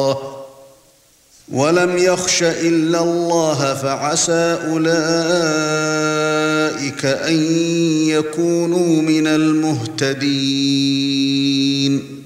وَلَمْ يَخْشَ إِلَّا اللَّهَ فَعَسَى أُولَئِكَ أَن يَكُونُوا مِنَ الْمُهْتَدِينَ